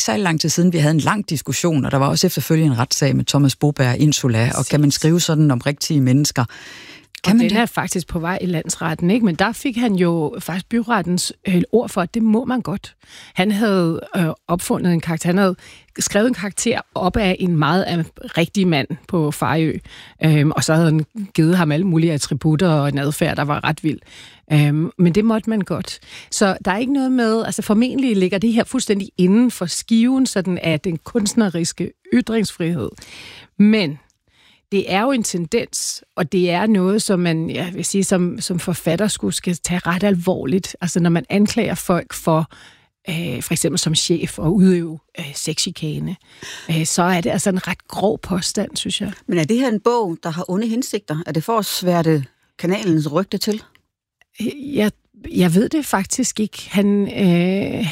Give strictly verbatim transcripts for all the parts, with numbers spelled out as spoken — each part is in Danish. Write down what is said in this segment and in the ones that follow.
ikke så lang tid siden, vi havde en lang diskussion, og der var også efterfølgende en retssag med Thomas Boberg Insula, og kan man skrive sådan om rigtige mennesker? Kan og man den det? Er faktisk på vej i landsretten, ikke? Men der fik han jo faktisk byrettens øh, ord for, at det må man godt. Han havde øh, opfundet en karakter, han havde skrevet en karakter op af en meget øh, rigtig mand på Farø, øhm, og så havde han givet ham alle mulige attributter og en adfærd, der var ret vild. Øhm, men det måtte man godt. Så der er ikke noget med, altså formentlig ligger det her fuldstændig inden for skiven sådan af den kunstneriske ytringsfrihed. Men det er jo en tendens, og det er noget, som man, jeg vil sige, som, som forfatter skulle skal tage ret alvorligt. Altså når man anklager folk for, øh, for eksempel som chef og udøve øh, sexchikane, øh, så er det altså en ret grov påstand, synes jeg. Men er det her en bog, der har onde hensigter? Er det for at sværte kanalens rygte til? Jeg, jeg ved det faktisk ikke. Han... Øh,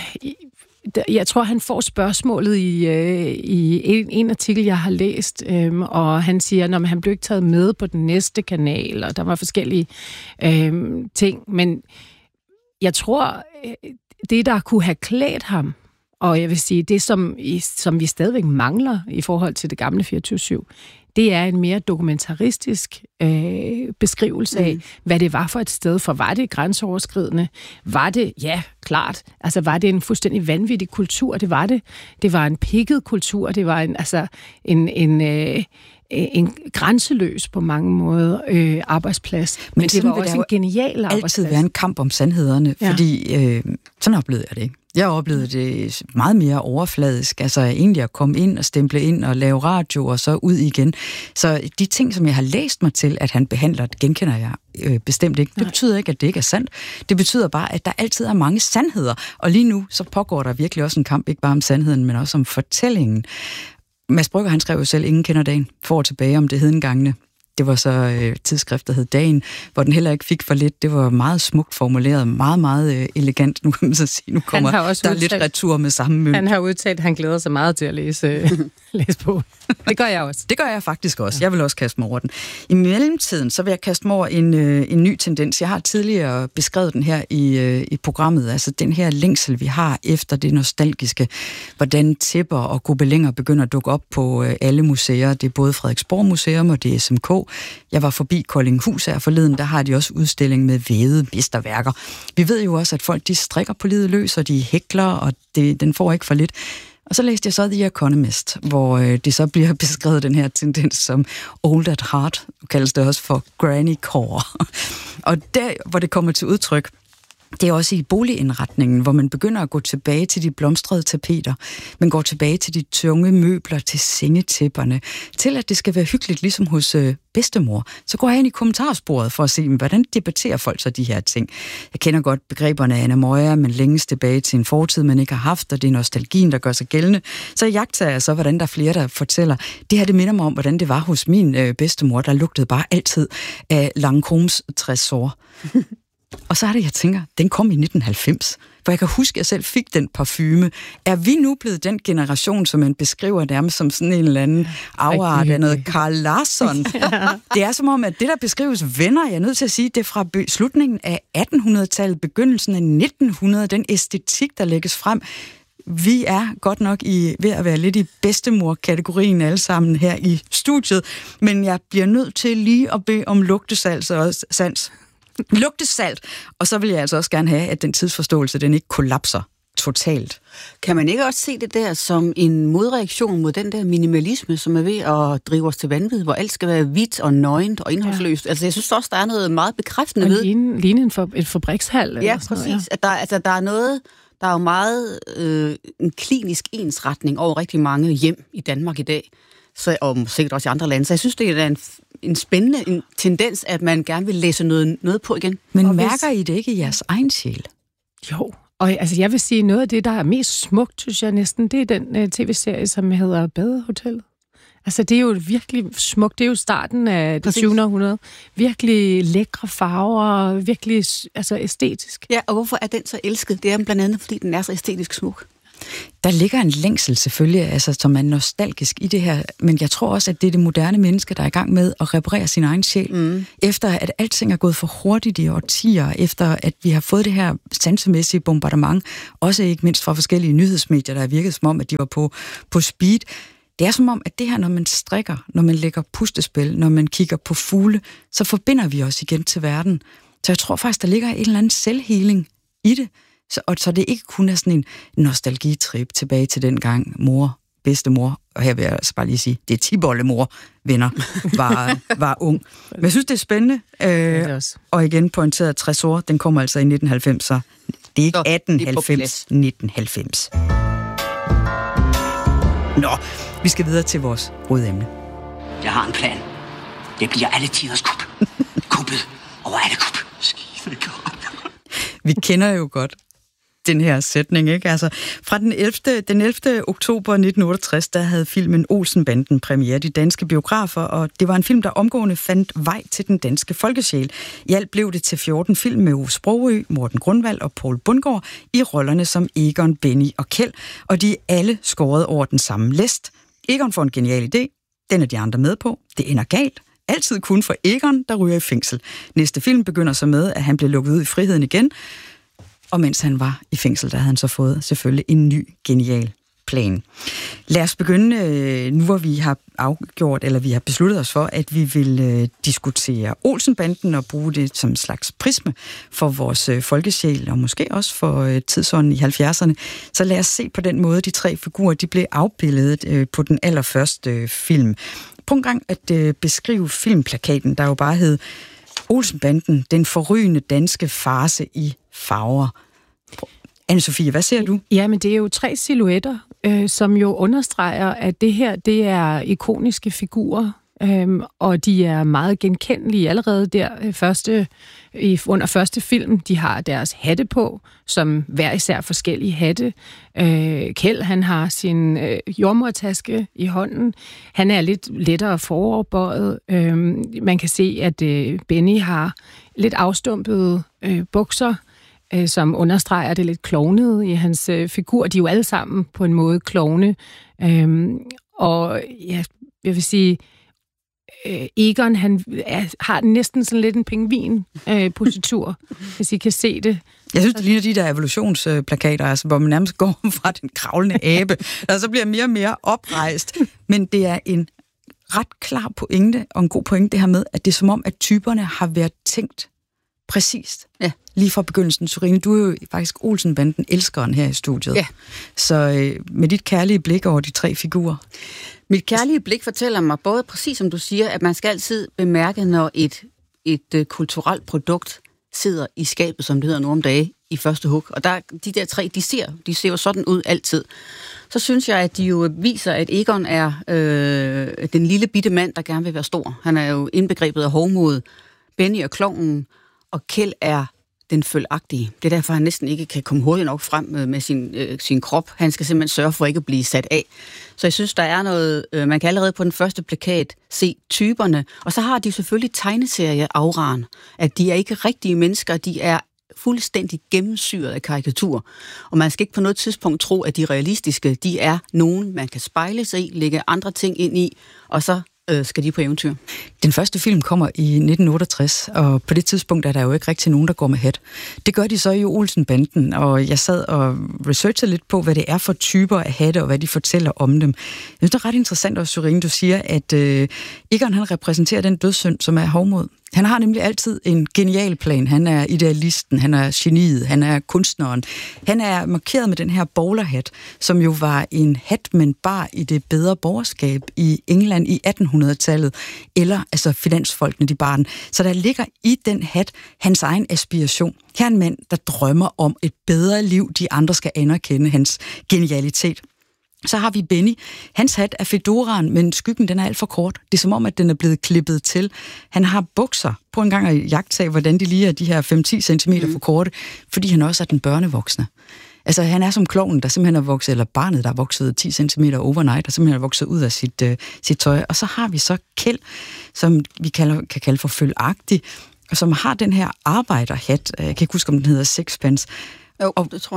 Jeg tror, han får spørgsmålet i, øh, i en, en artikel, jeg har læst, øh, og han siger, at han blev ikke taget med på den næste kanal, og der var forskellige øh, ting. Men jeg tror, det, der kunne have klædt ham, og jeg vil sige, det, som, som vi stadigvæk mangler i forhold til det gamle fireogtyve syv, det er en mere dokumentaristisk øh, beskrivelse af, mm. hvad det var for et sted. For var det grænseoverskridende? Var det, ja, klart, altså var det en fuldstændig vanvittig kultur? Det var det. Det var en pikket kultur. Det var en, altså en, en, øh, en grænseløs på mange måder øh, arbejdsplads. Men, Men det var også en genial arbejdsplads. Altid være en kamp om sandhederne, ja. fordi øh, sådan oplevede jeg det ikke. Jeg oplevede det meget mere overfladisk, altså egentlig at komme ind og stemple ind og lave radio og så ud igen. Så de ting, som jeg har læst mig til, at han behandler, genkender jeg øh, bestemt ikke. Det betyder ikke, at det ikke er sandt. Det betyder bare, at der altid er mange sandheder. Og lige nu, så pågår der virkelig også en kamp, ikke bare om sandheden, men også om fortællingen. Mads Brügger, han skrev jo selv Ingen kender dagen, for tilbage om det hedengangene. Det var så øh, tidsskrift, der hed Dagen, hvor den heller ikke fik for lidt. Det var meget smukt formuleret, meget, meget øh, elegant. Nu kan man så sige, nu kommer der udtalt, lidt retur med samme mønt. Han har udtalt, at han glæder sig meget til at læse, læse på. Det gør jeg også. Det gør jeg faktisk også. Jeg vil også kaste mig over den. I mellemtiden, så vil jeg kaste mig over en, øh, en ny tendens. Jeg har tidligere beskrevet den her i, øh, i programmet. Altså den her længsel, vi har efter det nostalgiske. Hvordan tæpper og gobelinger begynder at dukke op på øh, alle museer. Det er både Frederiksborg Museum og det er S M K. Jeg var forbi Koldinghus her forleden, der har de også udstilling med vævede mesterværker. Vi ved jo også, at folk de strikker på livet løs, og de hækler, og det, den får ikke for lidt. Og så læste jeg så The Economist, hvor øh, det så bliver beskrevet den her tendens som old at heart, kaldes det også for granny core. Og der, hvor det kommer til udtryk, det er også i boligindretningen, hvor man begynder at gå tilbage til de blomstrede tapeter. Man går tilbage til de tunge møbler, til sengetæpperne, til at det skal være hyggeligt, ligesom hos øh, bedstemor. Så går jeg ind i kommentarsporet for at se, hvordan debatterer folk så de her ting. Jeg kender godt begreberne af Anna Moya, men længes tilbage til en fortid, man ikke har haft, og det er nostalgien, der gør sig gældende. Så jagter jeg så, hvordan der er flere, der fortæller. Det her, det minder mig om, hvordan det var hos min øh, bedstemor, der lugtede bare altid af Lancomes tresor. Og så er det, jeg tænker, den kom i nitten halvfems. For jeg kan huske, at jeg selv fik den parfume. Er vi nu blevet den generation, som man beskriver nærmest som sådan en eller anden afart af noget Carl Larsson? Ja. Det er som om, at det, der beskrives venner, jeg er nødt til at sige, det er fra slutningen af attenhundredetallet, begyndelsen af nitten hundrede, den æstetik, der lægges frem. Vi er godt nok i, ved at være lidt i bedstemor-kategorien alle sammen her i studiet, men jeg bliver nødt til lige at bede om lugtesals og sans. Lugtesalt, og så vil jeg altså også gerne have, at den tidsforståelse, den ikke kollapser totalt. Kan man ikke også se det der som en modreaktion mod den der minimalisme, som er ved at drive os til vanvid, hvor alt skal være hvidt og nøgent og indholdsløst? Ja. Altså, jeg synes også, der er noget meget bekræftende ved. Ligne, ligne en, for, en fabrikshal. Ja, præcis. Noget, ja. At der, altså, der er noget, der er jo meget øh, en klinisk ensretning over rigtig mange hjem i Danmark i dag, så, og sikkert også i andre lande. Så jeg synes, det er en en spændende en tendens, at man gerne vil læse noget, noget på igen. Men og mærker hvis... I det ikke i jeres egen sjæl? Jo, og altså, jeg vil sige, noget af det, der er mest smukt, synes jeg næsten, det er den uh, tv-serie, som hedder Badehotellet. Altså, det er jo virkelig smukt. Det er jo starten af det tyvende århundrede. Virkelig lækre farver, virkelig altså, æstetisk. Ja, og hvorfor er den så elsket? Det er blandt andet, fordi den er så æstetisk smuk. Der ligger en længsel selvfølgelig, altså, som er nostalgisk i det her, men jeg tror også, at det er det moderne menneske, der er i gang med at reparere sin egen sjæl. Mm. Efter at alting er gået for hurtigt i årtier, efter at vi har fået det her sansemæssige bombardement, også ikke mindst fra forskellige nyhedsmedier, der har virket som om, at de var på, på speed. Det er som om, at det her, når man strikker, når man lægger pustespil, når man kigger på fugle, så forbinder vi os igen til verden. Så jeg tror faktisk, der ligger en eller anden selvhealing i det. Så, og så det ikke kun er sådan en nostalgitrip tilbage til den gang mor, bedstemor, og her vil jeg altså bare lige sige, det er tibollemor, venner, var, var ung. Men jeg synes, det er spændende. Øh, og igen pointeret Tresor, den kommer altså i nitten halvfems, så det er ikke atten halvfems, nitten halvfems. Nå, vi skal videre til vores hovedemne. Jeg har en plan. Det bliver alle tiders kup. Kuppet over alle kup. Vi kender jo godt den her sætning, ikke? Altså, fra den ellevte den ellevte oktober nitten otteogtres, der havde filmen Olsen-banden premiere de danske biografer, og det var en film, der omgående fandt vej til den danske folkesjæl. I alt blev det til fjorten film med Ove Sprogøe, Morten Grundvald og Poul Bundgaard i rollerne som Egon, Benny og Kjeld, og de er alle skåret over den samme læst. Egon får en genial idé, den er de andre med på, det ender galt, altid kun for Egon, der ryger i fængsel. Næste film begynder så med, at han bliver lukket ud i friheden igen, og mens han var i fængsel, der havde han så fået selvfølgelig en ny genial plan. Lad os begynde, nu hvor vi har afgjort, eller vi har besluttet os for, at vi vil øh, diskutere Olsen-banden og bruge det som en slags prisme for vores øh, folkesjæl, og måske også for øh, tidsånden i halvfjerdserne. Så lad os se på den måde, de tre figurer de blev afbildet øh, på den allerførste øh, film. Prøv en gang at øh, beskrive filmplakaten, der jo bare hed Olsen-banden, den forrygende danske farce i farver. Anne-Sophie, hvad ser du? Ja, men det er jo tre silhuetter, øh, som jo understreger, at det her, det er ikoniske figurer, øh, og de er meget genkendelige allerede der øh, første, i, under første film. De har deres hatte på, som hver især forskellige hatte. Øh, Kjeld, han har sin øh, jordmortaske i hånden. Han er lidt lettere foroverbøjet. Øh, man kan se, at øh, Benny har lidt afstumpede øh, bukser, som understreger det lidt klovnede i hans øh, figur. De er jo alle sammen på en måde klovne. Øhm, og ja, jeg vil sige, øh, Egon, han er, har næsten sådan lidt en pingvin-positur, øh, hvis I kan se det. Jeg synes, det ligner de der evolutionsplakater, altså, hvor man nærmest går fra den kravlende abe, og så bliver mere og mere oprejst. Men det er en ret klar pointe, og en god pointe, det her med, at det er som om, at typerne har været tænkt præcist. Ja. Lige fra begyndelsen. Sørine, du er jo faktisk Olsen-banden elskeren her i studiet. Ja. Så øh, med dit kærlige blik over de tre figurer. Mit kærlige blik fortæller mig både præcis som du siger, at man skal altid bemærke, når et, et uh, kulturelt produkt sidder i skabet, som det hedder nu om dage, i første hug. Og der, de der tre, de ser, de ser jo sådan ud altid. Så synes jeg, at de jo viser, at Egon er øh, den lille bitte mand, der gerne vil være stor. Han er jo indbegrebet af hovmod. Benny og klovnen, og Kjeld er den følagtige. Det er derfor, han næsten ikke kan komme hurtigt nok frem med sin, øh, sin krop. Han skal simpelthen sørge for ikke at blive sat af. Så jeg synes, der er noget... Øh, man kan allerede på den første plakat se typerne. Og så har de selvfølgelig tegneserie-auraen. At de er ikke rigtige mennesker, de er fuldstændig gennemsyret af karikatur. Og man skal ikke på noget tidspunkt tro, at de realistiske, de er nogen, man kan spejle sig i, lægge andre ting ind i, og så skal de på eventyr. Den første film kommer i nitten otteogtres, og på det tidspunkt er der jo ikke rigtig nogen, der går med hat. Det gør de så i Olsen-banden, og jeg sad og researchede lidt på, hvad det er for typer af hatte, og hvad de fortæller om dem. Jeg synes, det er ret interessant også, Sørine, du siger, at øh, Egon, han repræsenterer den dødssynd, som er hovmod. Han har nemlig altid en genial plan. Han er idealisten, han er geniet, han er kunstneren. Han er markeret med den her bowlerhat, som jo var en hat, men bare i det bedre borgerskab i England i attenhundredetallet, eller altså finansfolkene, de bar den. Så der ligger i den hat hans egen aspiration. Her er en mand, der drømmer om et bedre liv, de andre skal anerkende hans genialitet. Så har vi Benny. Hans hat er fedoraen, men skyggen den er alt for kort. Det er som om, at den er blevet klippet til. Han har bukser på en gang at jagtage, hvordan de lige er de her fem til ti centimeter mm. for korte, fordi han også er den børnevoksne. Altså, han er som klovnen, der simpelthen er vokset, eller barnet, der er vokset ti centimeter overnight, og simpelthen er vokset ud af sit, uh, sit tøj. Og så har vi så Kjeld, som vi kalder, kan kalde for følagtig, og som har den her arbejderhat. Jeg kan ikke huske, om den hedder sixpence. Jo, og, det tror jeg.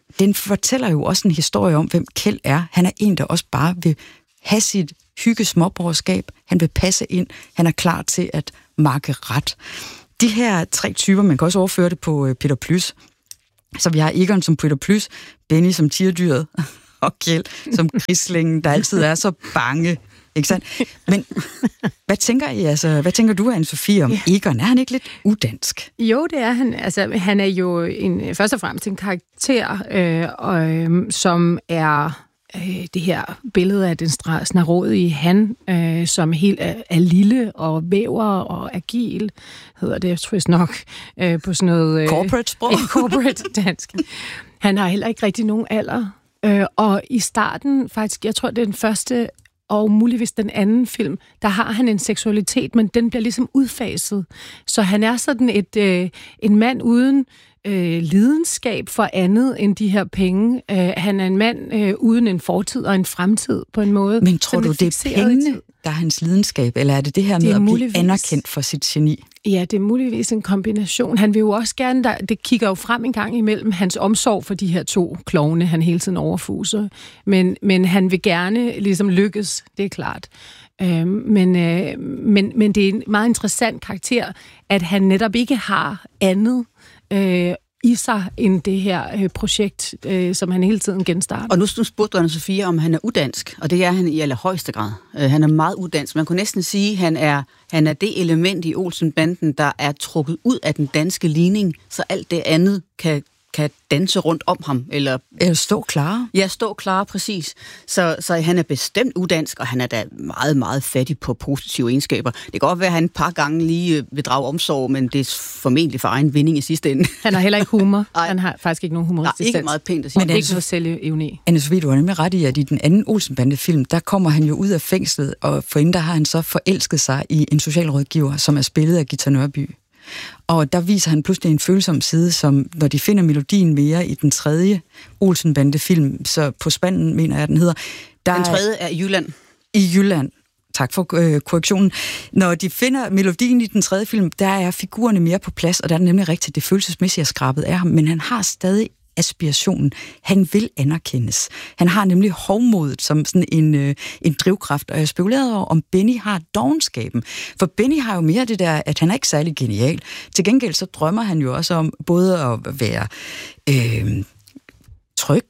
den fortæller jo også en historie om, hvem Kjeld er. Han er en, der også bare vil have sit hygge småborgerskab. Han vil passe ind. Han er klar til at marke ret. De her tre typer, man kan også overføre det på Peter Plys. Så vi har Egon som Peter Plys, Benny som tierdyret, og Kjeld som krislingen, der altid er så bange. Ikke sandt? Men hvad tænker I, altså, hvad tænker du, Anne-Sophie, om Egon? Er han ikke lidt udansk? Jo, det er han. Altså, han er jo en, først og fremmest en karakter, øh, og, øh, som er øh, det her billede af den snarådige han, øh, som helt er, er lille og væver og agil, hedder det, tror jeg nok, øh, på sådan noget... Øh, corporate sprog? Corporate dansk. Han har heller ikke rigtig nogen alder. Øh, og i starten, faktisk, jeg tror, det er den første... og muligvis den anden film, der har han en seksualitet, men den bliver ligesom udfaset. Så han er sådan et øh, en mand uden øh, lidenskab for andet end de her penge. Øh, han er en mand øh, uden en fortid og en fremtid på en måde. Men tror du, det er pengene, der er hans lidenskab, eller er det det her med det at muligvis blive anerkendt for sit geni? Ja, det er muligvis en kombination. Han vil jo også gerne, der, det kigger jo frem en gang imellem, hans omsorg for de her to klovne, han hele tiden overfuser. Men, men han vil gerne ligesom lykkes, det er klart. Øhm, men, øh, men, men det er en meget interessant karakter, at han netop ikke har andet øh, i sig end det her øh, projekt, øh, som han hele tiden genstarter. Og nu spurgte du, Anne-Sophie, om han er udansk, og det er han i allerhøjeste grad. Uh, han er meget udansk. Man kunne næsten sige, at han er, han er det element i Olsen-banden, der er trukket ud af den danske ligning, så alt det andet kan, kan danse rundt om ham. Eller, eller stå klar. Ja, stå klar, præcis. Så, så han er bestemt udansk, og han er da meget, meget fattig på positive egenskaber. Det kan godt være, at han et par gange lige vil drage omsorg, men det er formentlig for egen vinding i sidste ende. Han har heller ikke humor. Han har faktisk ikke nogen humoristisk. Nej, ikke meget pænt at sige. Men det er ikke noget selvevne. Anne-Sophie, du har nemlig ret i, at i den anden Olsen-bande-film, der kommer han jo ud af fængslet, og forinden der har han så forelsket sig i en socialrådgiver, som er spillet af Gita Nørby. Og der viser han pludselig en følsom side, som når de finder melodien mere i den tredje Olsen-bande-film, så på spanden, mener jeg, den hedder. Der den tredje er i Jylland. I Jylland. Tak for øh, korrektionen. Når de finder melodien i den tredje film, der er figurerne mere på plads, og der er nemlig rigtigt det følelsesmæssige skrabet af ham, men han har stadig aspirationen. Han vil anerkendes. Han har nemlig hovmodet som sådan en, øh, en drivkraft, og jeg spekulerede over, om Benny har dovenskaben. For Benny har jo mere det der, at han er ikke særlig genial. Til gengæld så drømmer han jo også om både at være øh, tryg,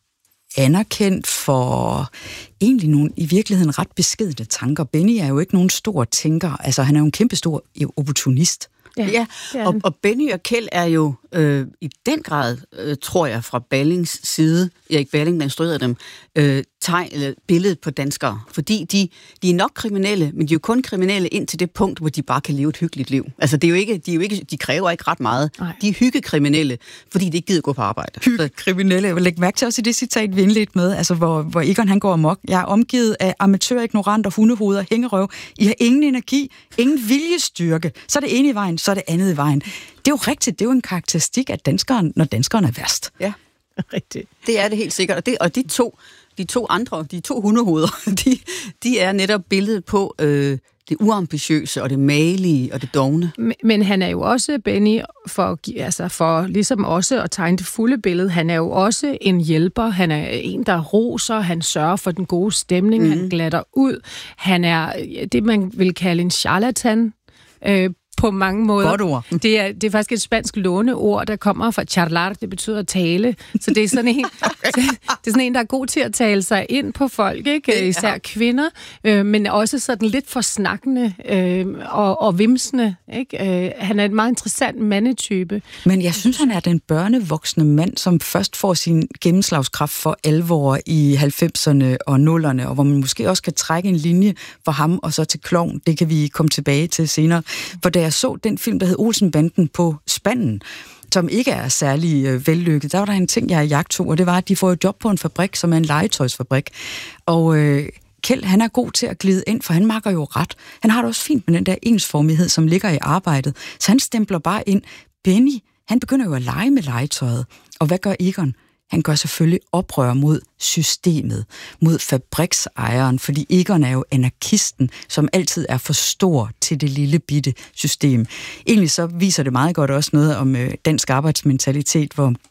anerkendt for egentlig nogle i virkeligheden ret beskedne tanker. Benny er jo ikke nogen stor tænker. Altså, han er jo en kæmpestor opportunist. Ja, ja. Og, og Benny og Kjeld er jo øh, i den grad, øh, tror jeg, fra Ballings side, Erik Balling, der instruerede dem, øh, tegn, eller billedet på danskere. Fordi de, de er nok kriminelle, men de er jo kun kriminelle ind til det punkt, hvor de bare kan leve et hyggeligt liv. Altså, det er jo ikke, de, er jo ikke, de kræver ikke ret meget. Nej. De er hyggekriminelle, fordi de ikke gider gå på arbejde. Hyggekriminelle. Jeg vil lægge mærke til også i det citat, vi indledte med, altså, hvor, hvor Egon han går amok. Jeg er omgivet af amatører, ignoranter, hundehoveder, hængerøv. I har ingen energi, ingen viljestyrke. Så er det ene i vejen, så er det andet i vejen. Det er jo rigtigt, det er jo en karakteristik af danskeren, når danskeren er værst. Ja, rigtigt. Det er det helt sikkert. Og, det, og de to, de to andre, de to hundehoveder, de, de er netop billedet på øh, det uambitiøse og det magelige og det dovne. Men, men han er jo også, Benny, for, altså for ligesom også at tegne det fulde billede, han er jo også en hjælper. Han er en, der roser, han sørger for den gode stemning, mm. han glatter ud. Han er det, man vil kalde en charlatan, øh, på mange måder. Godt ord. Det er, det er faktisk et spansk låneord, der kommer fra charlar, det betyder tale. Så det er sådan en, det er sådan en, der er god til at tale sig ind på folk, ikke? Især ja. kvinder, øh, men også sådan lidt for snakkende øh, og, og vimsende. Ikke? Øh, han er en meget interessant mandetype. Men jeg synes, han er den børnevoksne mand, som først får sin gennemslagskraft for alvor i halvfemserne og nullerne, og hvor man måske også kan trække en linje for ham og så til klovn. Det kan vi komme tilbage til senere. For da jeg så den film, der hed Olsen-banden på spanden, som ikke er særlig øh, vellykket, der var der en ting, jeg jagtog, og det var, at de får et job på en fabrik, som er en legetøjsfabrik. Og øh, Kjeld, han er god til at glide ind, for han makker jo ret. Han har det også fint med den der ensformighed, som ligger i arbejdet. Så han stempler bare ind. Benny, han begynder jo at lege med legetøjet. Og hvad gør Egon? Han gør selvfølgelig oprør mod systemet, mod fabriksejeren, fordi Egon er jo anarkisten, som altid er for stor til det lille bitte system. Egentlig så viser det meget godt også noget om øh, dansk arbejdsmentalitet, hvor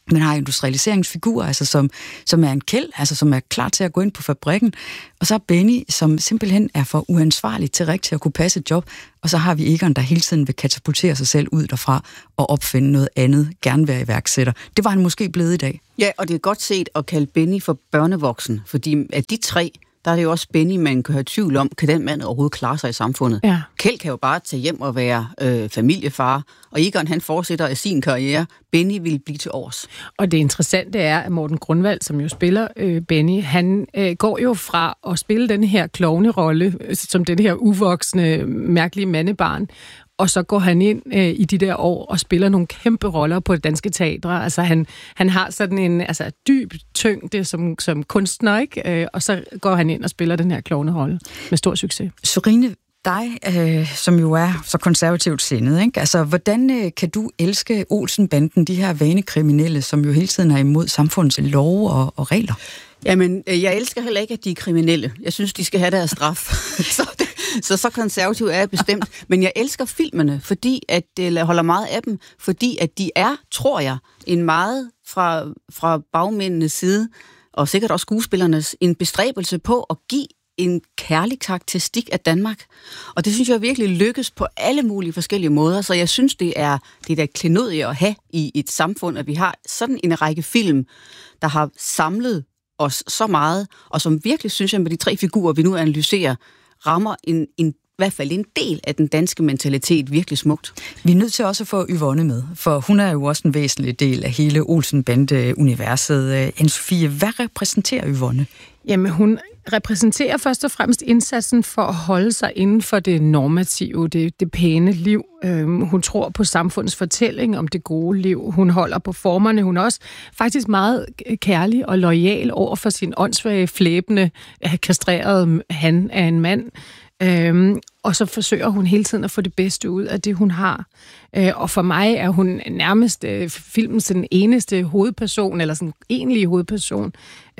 Man har industrialiseringsfigurer, altså som, som er en kæld, altså som er klar til at gå ind på fabrikken. Og så er Benny, som simpelthen er for uansvarlig til rigtig at kunne passe et job. Og så har vi Egon, der hele tiden vil katapultere sig selv ud derfra og opfinde noget andet, gerne være iværksætter. Det var han måske blevet i dag. Ja, og det er godt set at kalde Benny for børnevoksen, fordi af de tre, der er det jo også Benny, man kan have tvivl om, kan den mand overhovedet klare sig i samfundet. Ja. Kjeld kan jo bare tage hjem og være øh, familiefar, og Egon han fortsætter af sin karriere. Benny vil blive til års. Og det interessante er, at Morten Grunwald, som jo spiller øh, Benny, han øh, går jo fra at spille den her klovnerolle, øh, som den her uvoksne, mærkelige mandebarn, og så går han ind øh, i de der år og spiller nogle kæmpe roller på det danske teatre. Altså han, han har sådan en altså, dyb tyngde som, som kunstner, ikke? Øh, og så går han ind og spiller den her klovnerolle med stor succes. Sorine, dig, øh, som jo er så konservativt sindet, ikke? Altså, hvordan øh, kan du elske Olsen-banden, de her vanekriminelle, som jo hele tiden er imod samfundets love og, og regler? Jamen, jeg elsker heller ikke, at de er kriminelle. Jeg synes, de skal have deres straf. så, det, så så konservativ er jeg bestemt. Men jeg elsker filmene, fordi at jeg holder meget af dem, fordi at de er, tror jeg, en meget fra, fra bagmændenes side, og sikkert også skuespillernes, en bestræbelse på at give en kærlig karakteristik af Danmark. Og det synes jeg virkelig lykkes på alle mulige forskellige måder, så jeg synes, det er det er da klenodie at have i et samfund, at vi har sådan en række film, der har samlet os så meget, og som virkelig, synes jeg, med de tre figurer, vi nu analyserer, rammer en, en, i hvert fald en del af den danske mentalitet virkelig smukt. Vi er nødt til også at få Yvonne med, for hun er jo også en væsentlig del af hele Olsen-bande-universet. Anne-Sophie, hvad repræsenterer Yvonne? Jamen, hun repræsenterer først og fremmest indsatsen for at holde sig inden for det normative, det, det pæne liv. Øhm, hun tror på samfundets fortælling om det gode liv. Hun holder på formerne. Hun er også faktisk meget kærlig og loyal over for sin åndssvage, flæbende, kastrerede han af en mand. Øhm, og så forsøger hun hele tiden at få det bedste ud af det, hun har. Øh, og for mig er hun nærmest øh, filmens den eneste hovedperson, eller sådan egentlige hovedperson.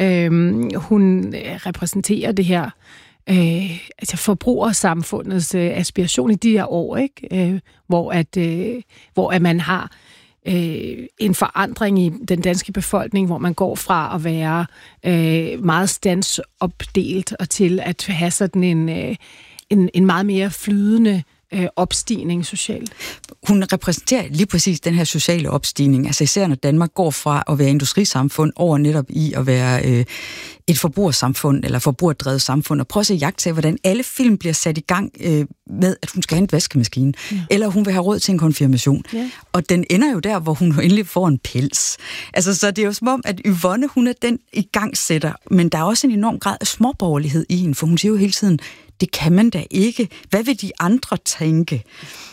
Øhm, hun øh, repræsenterer det her øh, altså forbrugersamfundets øh, aspiration i de her år, ikke? Øh, hvor, at, øh, hvor at man har øh, en forandring i den danske befolkning, hvor man går fra at være øh, meget standsopdelt og til at have sådan en... Øh, En, en meget mere flydende øh, opstigning socialt. Hun repræsenterer lige præcis den her sociale opstigning, altså især når Danmark går fra at være industrisamfund over netop i at være øh, et forbrugersamfund eller forbrugerdrevet samfund, og prøve at se jagt til, hvordan alle film bliver sat i gang øh, med, at hun skal have en vaskemaskine, ja. Eller hun vil have råd til en konfirmation. Ja. Og den ender jo der, hvor hun endelig får en pels. Altså, så det er jo som om, at Yvonne, hun er den i gang sætter, men der er også en enorm grad af småborgerlighed i hende, for hun siger jo hele tiden, det kan man da ikke. Hvad vil de andre tænke?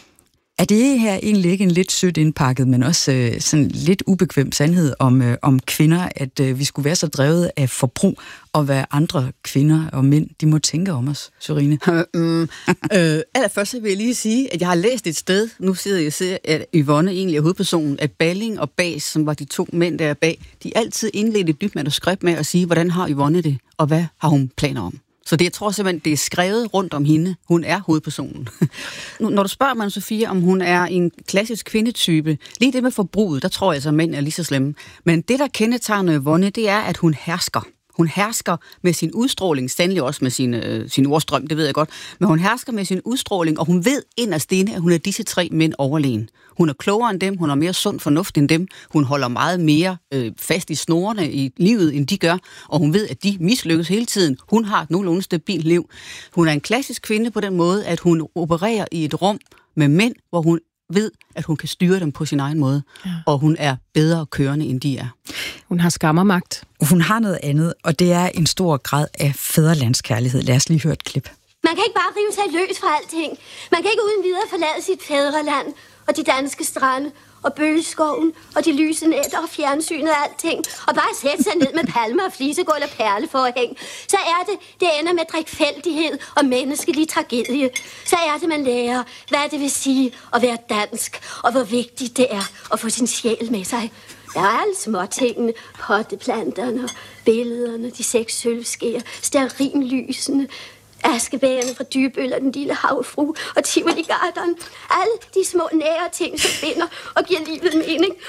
Er det her egentlig ikke en lidt sødt indpakket, men også øh, sådan lidt ubekvem sandhed om, øh, om kvinder, at øh, vi skulle være så drevet af forbrug, og hvad andre kvinder og mænd, de må tænke om os, Sorine? mm, øh, allerførst vil jeg lige sige, at jeg har læst et sted, nu sidder jeg og ser, at Yvonne egentlig er hovedpersonen, at Balling og Bas, som var de to mænd, der er bag, de altid indledte et dybt manuskript med at sige, hvordan har Yvonne det, og hvad har hun planer om? Så det, jeg tror simpelthen, det er skrevet rundt om hende. Hun er hovedpersonen. Når du spørger mig, Sofie, om hun er en klassisk kvindetype, lige det med forbruget, der tror jeg, at mænd er lige så slemme. Men det, der kendetegner Yvonne, det er, at hun hersker. Hun hersker med sin udstråling, sandelig også med sin, øh, sin ordstrøm, det ved jeg godt, men hun hersker med sin udstråling, og hun ved inderst inde, at hun er disse tre mænd overlegen. Hun er klogere end dem, hun har mere sund fornuft end dem, hun holder meget mere øh, fast i snorene i livet, end de gør, og hun ved, at de mislykkes hele tiden. Hun har et nogenlunde stabilt liv. Hun er en klassisk kvinde på den måde, at hun opererer i et rum med mænd, hvor hun ved, at hun kan styre dem på sin egen måde, ja. Og hun er bedre kørende, end de er. Hun har skammermagt. Hun har noget andet, og det er en stor grad af fædrelandskærlighed. Lad os lige høre et klip. Man kan ikke bare rive sig løs fra alting. Man kan ikke uden videre forlade sit fædreland og de danske strande og bøgeskoven og de lyse nætter og fjernsynet og alting, og bare sætte sig ned med palmer og flisegulv og perleforhæng. Så er det, det ender med drikfældighed og menneskelig tragedie. Så er det, man lærer, hvad det vil sige at være dansk, og hvor vigtigt det er at få sin sjæl med sig. Der er alle småtingene, potteplanterne, billederne, de seks sølvskeer, stearinlysene, askebærerne fra Dybøl og den lille havfru og Tivoli-garderen. Alle de små nære ting, som binder og giver livet mening.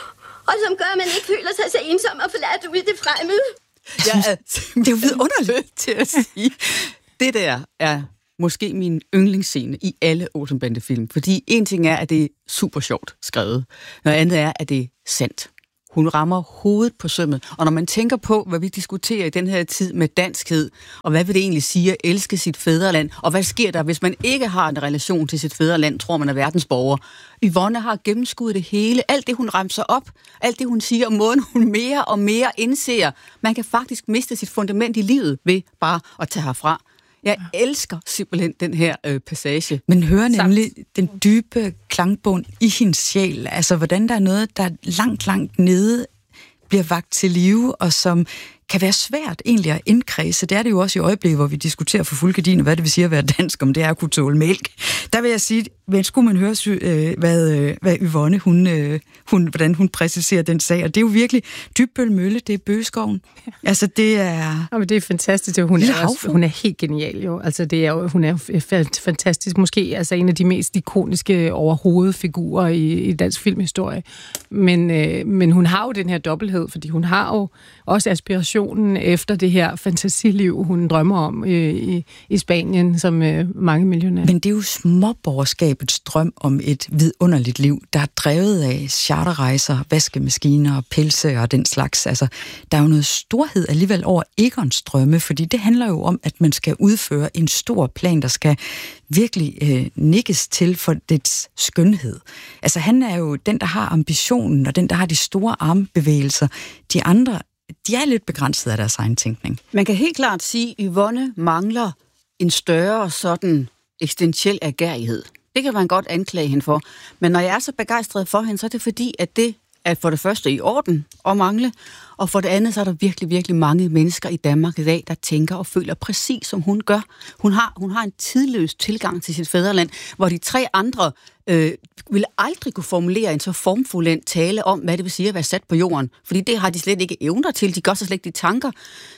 og som gør, at man ikke føler sig så ensom og forladt ude i det fremmede. Ja, det er jo vidunderligt til at sige. Det der er måske min yndlingsscene i alle Olsen-bande-film, fordi en ting er, at det er super sjovt skrevet, noget andet er, at det er sandt. Hun rammer hovedet på sømmet, og når man tænker på, hvad vi diskuterer i den her tid med danskhed, og hvad vil det egentlig sige at elske sit fædreland, og hvad sker der, hvis man ikke har en relation til sit fædreland, tror man er verdensborger. Yvonne har gennemskuddet det hele, alt det hun ramser op, alt det hun siger, og måden hun mere og mere indser. Man kan faktisk miste sit fundament i livet ved bare at tage herfra. Jeg elsker simpelthen den her øh, passage. Men hører nemlig den dybe klangbund i hendes sjæl. Altså, hvordan der er noget, der langt, langt nede bliver vakt til live, og som kan være svært egentlig at indkredse. Det er det jo også i øjeblikket, hvor vi diskuterer for fuld gardin, hvad det vil sige at være dansk, om det er at kunne tåle mælk. Der vil jeg sige, men skulle man høre, hvad, hvad Yvonne, hun, hun, hvordan hun præciserer den sag, og det er jo virkelig Dybbøl Mølle, det er Bøgeskoven. Altså, det er... Ja, men det er fantastisk. Hun er, også, hun er helt genial, jo. Altså, det er jo, hun er fantastisk. Måske altså en af de mest ikoniske overhovedet figurer i, i dansk filmhistorie. Men, øh, men hun har jo den her dobbelthed, fordi hun har jo også aspirationen efter det her fantasiliv, hun drømmer om øh, i, i Spanien, som øh, mange millionærer. Men det er jo småborgerskabets drøm om et vidunderligt liv, der er drevet af charterrejser, vaskemaskiner, pelse og den slags. Altså, der er jo noget storhed alligevel over Egons drømme, fordi det handler jo om, at man skal udføre en stor plan, der skal virkelig øh, nikkes til for dets skønhed. Altså, han er jo den, der har ambitionen, og den, der har de store armbevægelser. De andre, de er lidt begrænset af deres egen tænkning. Man kan helt klart sige, at Yvonne mangler en større sådan eksistentiel agerighed. Det kan man godt anklage hende for. Men når jeg er så begejstret for hende, så er det fordi, at det er for det første i orden at mangle, og for det andet, så er der virkelig, virkelig mange mennesker i Danmark i dag, der tænker og føler præcis, som hun gør. Hun har, hun har en tidløs tilgang til sit fædreland, hvor de tre andre øh, ville aldrig kunne formulere en så formfuldendt tale om, hvad det vil sige at være sat på jorden. Fordi det har de slet ikke evner til. De gør sig slet ikke de tanker.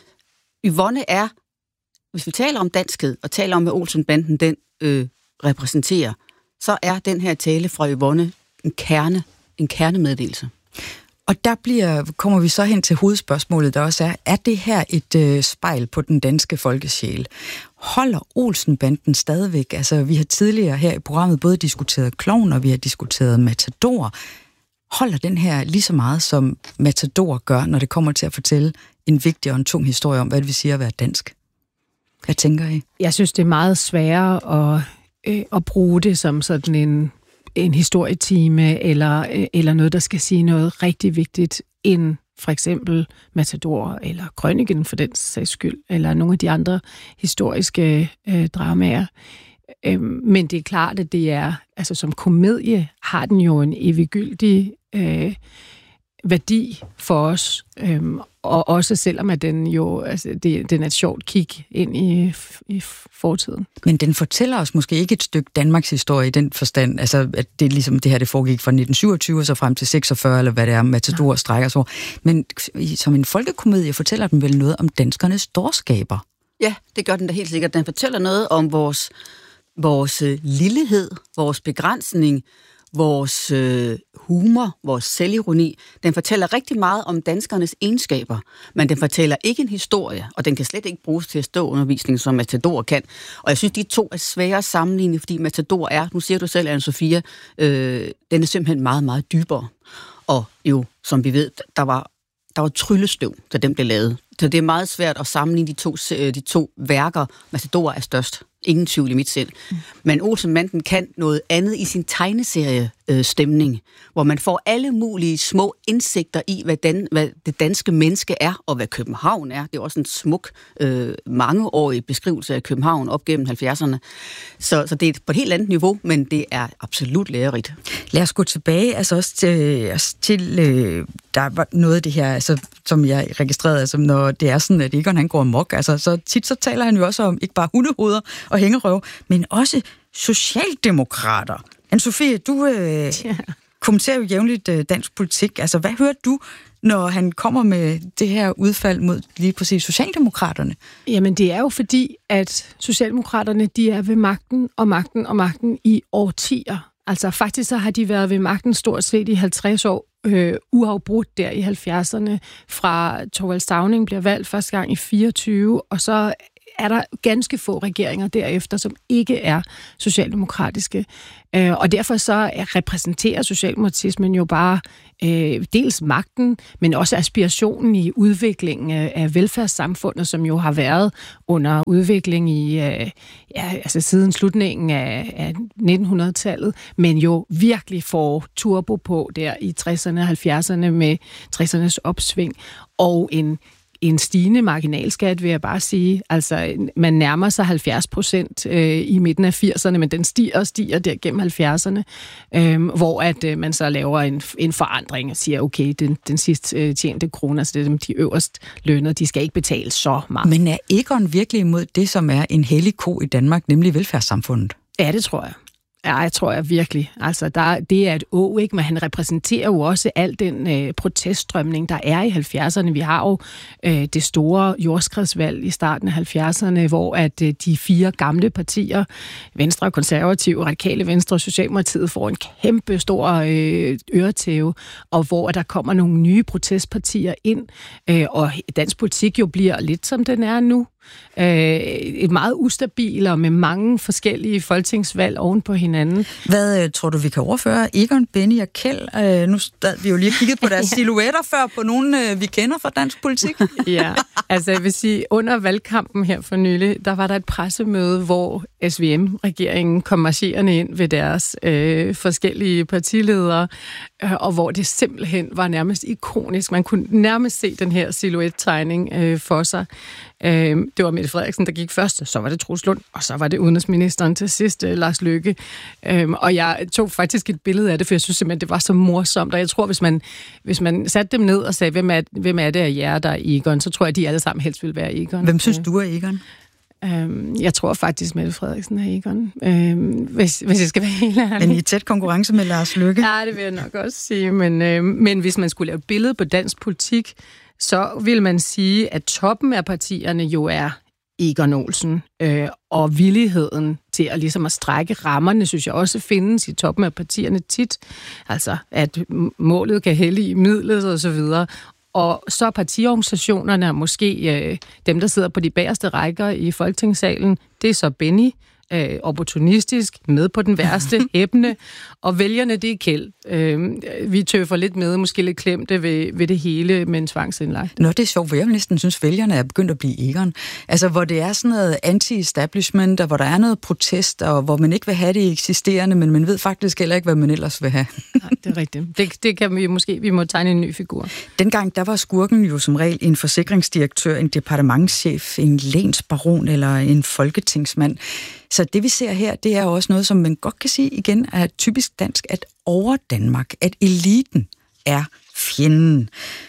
Yvonne er, hvis vi taler om danskhed, og taler om, hvad Olsen-banden den øh, repræsenterer, så er den her tale fra Yvonne en kerne, en kernemeddelelse. Og der bliver, kommer vi så hen til hovedspørgsmålet, der også er, er det her et øh, spejl på den danske folkesjæl? Holder Olsen-banden stadigvæk? Altså, vi har tidligere her i programmet både diskuteret klovn, og vi har diskuteret Matador. Holder den her lige så meget, som Matador gør, når det kommer til at fortælle en vigtig og en tung historie om, hvad det vil sige at være dansk? Hvad tænker I? Jeg synes, det er meget sværere at, øh, at bruge det som sådan en en historietime, eller, eller noget, der skal sige noget rigtig vigtigt, end for eksempel Matador, eller Krøniken for den sags skyld, eller nogle af de andre historiske øh, dramaer. Øh, men det er klart, at det er, altså som komedie, har den jo en eviggyldig øh, værdi for os, øh, og også selvom at den jo, altså det, den er et sjovt kig ind i, i fortiden. Men den fortæller os måske ikke et stykke Danmarks historie i den forstand, altså at det er ligesom det her, det foregik fra nitten syvogtyve og så frem til seksogfyrre, eller hvad det er, Matador strækker sig over. Men som en folkekomedie fortæller den vel noget om danskernes dårskaber? Ja, det gør den da helt sikkert. Den fortæller noget om vores, vores lillehed, vores begrænsning, vores øh, humor, vores selvironi. Den fortæller rigtig meget om danskernes egenskaber, men den fortæller ikke en historie, og den kan slet ikke bruges til at stå undervisning, som Matador kan. Og jeg synes, de to er svære at sammenligne, fordi Matador er, nu siger du selv, Anne-Sophia, øh, den er simpelthen meget, meget dybere. Og jo, som vi ved, der var, der var tryllestøv, da den blev lavet. Så det er meget svært at sammenligne de to, de to værker. Matador er størst. Ingen tvivl i mit sind. Mm. Men Olsen-banden kan noget andet i sin tegneserie-stemning, øh, hvor man får alle mulige små indsigter i, hvad, dan, hvad det danske menneske er, og hvad København er. Det er også en smuk, øh, mangeårig beskrivelse af København op gennem halvfjerdserne. Så, så det er på et helt andet niveau, men det er absolut lærerigt. Lad os gå tilbage, altså også til, også til øh, der var noget af det her, altså, som jeg registrerede, altså, når det er sådan, at Egon han går amok, altså, så tit så taler han jo også om ikke bare hundehoveder og hængerøv, men også socialdemokrater. Anne-Sophie, du øh, ja. kommenterer jo jævnligt øh, dansk politik. Altså, hvad hører du, når han kommer med det her udfald mod lige præcis socialdemokraterne? Jamen, det er jo fordi, at socialdemokraterne, de er ved magten og magten og magten i årtier. Altså faktisk så har de været ved magten stort set i halvtreds år, øh, uafbrudt der i halvfjerdserne, fra Thorvald Stauning bliver valgt første gang i fireogtyve, og så er der ganske få regeringer derefter, som ikke er socialdemokratiske. Øh, og derfor så repræsenterer socialdemokratismen jo bare øh, dels magten, men også aspirationen i udviklingen af, af velfærdssamfundet, som jo har været under udvikling i øh, ja, altså siden slutningen af, af nitten hundrede-tallet, men jo virkelig får turbo på der i tresserne og halvfjerdserne med tressernes opsving, og en En stigende marginalskat, vil jeg bare sige. Altså, man nærmer sig halvfjerds procent øh, i midten af firserne, men den stiger og stiger der gennem halvfjerdserne, øh, hvor at øh, man så laver en, en forandring og siger, okay, den, den sidst øh, tjente kroner, så det er dem, de øverst lønner, de skal ikke betale så meget. Men er Egon virkelig imod det, som er en hellig ko i Danmark, nemlig velfærdssamfundet? Ja, det tror jeg. Ja, jeg tror jeg virkelig. Altså, der, det er et å, ikke? Men han repræsenterer jo også al den øh, proteststrømning, der er i halvfjerdserne. Vi har jo øh, det store jordskredsvalg i starten af halvfjerdserne, hvor at øh, de fire gamle partier, Venstre, Konservative, Radikale Venstre og Socialdemokratiet, får en kæmpe stor øh, øretæve, og hvor der kommer nogle nye protestpartier ind, øh, og dansk politik jo bliver lidt som den er nu. Et meget ustabil og med mange forskellige folketingsvalg oven på hinanden. Hvad øh, tror du, vi kan overføre? Egon, Benny og Kjeld, øh, nu stod vi jo lige kigget på deres silhuetter før, på nogle, øh, vi kender fra dansk politik. Ja, altså jeg vil sige, under valgkampen her for nylig, der var der et pressemøde, hvor S V M-regeringen kom marcherende ind ved deres øh, forskellige partiledere, øh, og hvor det simpelthen var nærmest ikonisk. Man kunne nærmest se den her silhouettegning øh, for sig. Øh, det var Mette Frederiksen, der gik først, så var det Troels Lund, og så var det udenrigsministeren til sidst, øh, Lars Løkke. Øh, og jeg tog faktisk et billede af det, for jeg synes simpelthen, det var så morsomt, og jeg tror, hvis man, hvis man satte dem ned og sagde, hvem er, hvem er det af jer, der er Egon, så tror jeg, at de alle sammen helst ville være Egon. Hvem synes du er Egon? Øhm, jeg tror faktisk, Mette Frederiksen er Egon, øhm, hvis, hvis jeg skal være helt ærlig. Men i tæt konkurrence med Lars Løkke? Ja, det vil jeg nok også sige, men, øhm, men hvis man skulle lave et billede på dansk politik, så vil man sige, at toppen af partierne jo er Egon Olsen, øh, og villigheden til at, ligesom at strække rammerne, synes jeg også findes i toppen af partierne tit. Altså, at målet kan hellige midlet og så videre. Og så partiorganisationerne, måske øh, dem, der sidder på de bagerste rækker i Folketingssalen, det er så Benny, øh, opportunistisk, med på den værste, hæppende, og vælgerne, det er Kjeld. Øh, vi tøffer lidt med, måske lidt klemte ved, ved det hele, men tvangsindlagt. Nå, det er sjovt, for jeg næsten synes, vælgerne er begyndt at blive Egon. Altså, hvor det er sådan noget anti-establishment, og hvor der er noget protest, og hvor man ikke vil have det eksisterende, men man ved faktisk heller ikke, hvad man ellers vil have. Nej, det er rigtigt. Det, det kan vi måske, vi må tegne en ny figur. Dengang, der var skurken jo som regel en forsikringsdirektør, en departementschef, en lensbaron eller en folketingsmand. Så det, vi ser her, det er også noget, som man godt kan sige igen, er typisk dansk, at over Danmark, at eliten er fjenden.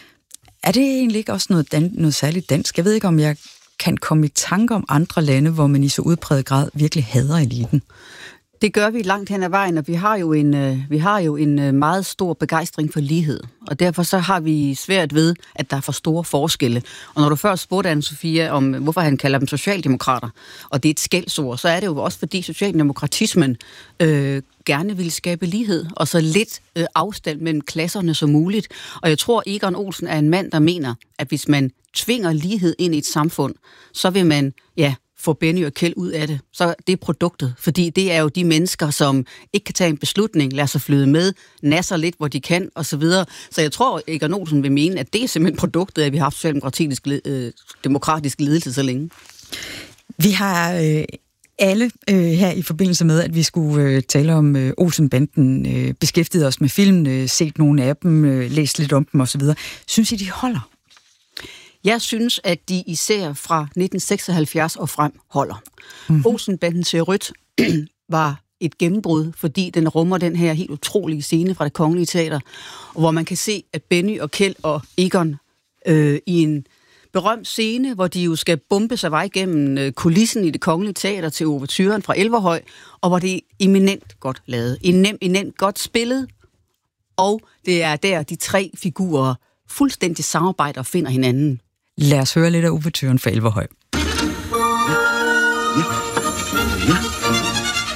Er det egentlig ikke også noget, dan- noget særligt dansk? Jeg ved ikke, om jeg kan komme i tanke om andre lande, hvor man i så udpræget grad virkelig hader eliten. Det gør vi langt hen ad vejen, og vi har jo en, øh, vi har jo en øh, meget stor begejstring for lighed. Og derfor så har vi svært ved, at der er for store forskelle. Og når du først spurgte Anne-Sophia om, hvorfor han kalder dem socialdemokrater, og det er et skældsord, så er det jo også, fordi socialdemokratismen øh, gerne vil skabe lighed, og så lidt øh, afstand mellem klasserne som muligt. Og jeg tror, Egon Olsen er en mand, der mener, at hvis man tvinger lighed ind i et samfund, så vil man, ja, få Benny og Kjeld ud af det. Så det er produktet, fordi det er jo de mennesker, som ikke kan tage en beslutning, lader sig flyde med, nasser lidt, hvor de kan, og så videre. Så jeg tror, Egon Olsen vil mene, at det er simpelthen produktet, at vi har haft socialdemokratisk øh, demokratisk ledelse så længe. Vi har øh, alle øh, her i forbindelse med, at vi skulle øh, tale om øh, Olsen-banden, øh, beskæftiget os med film, øh, set nogle af dem, øh, læst lidt om dem osv. Synes I, de holder? Jeg synes, at de især fra nitten seksoghalvfjerds og frem holder. Mm-hmm. Olsen-banden til rødt var et gennembrud, fordi den rummer den her helt utrolige scene fra Det Kongelige Teater, hvor man kan se, at Benny og Kjeld og Egon øh, i en berømt scene, hvor de jo skal bombe sig vej gennem øh, kulissen i Det Kongelige Teater til ouverturen fra Elverhøj, og hvor det er eminent godt lavet, eminent, eminent godt spillet, og det er der, de tre figurer fuldstændig samarbejder og finder hinanden. Lad os høre lidt af ouverturen fra Elverhøj.